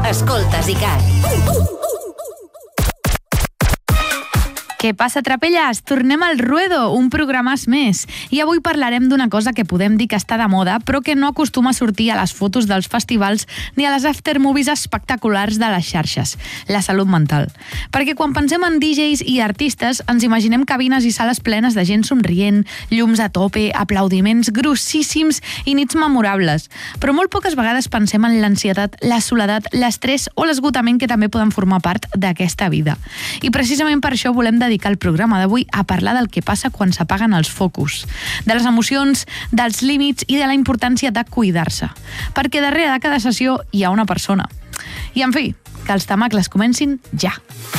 Escoltes ICAT. Què passa, trapelles? Tornem al Ruedo, un programàs més. I avui parlarem d'una cosa que podem dir que està de moda, però que no acostuma a sortir a les fotos dels festivals ni a les aftermovies espectaculars de les xarxes, la salut mental. Perquè quan pensem en DJs i artistes, ens imaginem cabines i sales plenes de gent somrient, llums a tope, aplaudiments grossíssims i nits memorables. Però molt poques vegades pensem en l'ansietat, la soledat, l'estrès o l'esgotament que també poden formar part d'aquesta vida. I precisament per això volem dedicar el programa d'avui a parlar del que passa quan s'apaguen els focus, de les emocions, dels límits i de la importància de cuidar-se. Perquè darrere de cada sessió hi ha una persona. I en fi, que els temacles comencin ja.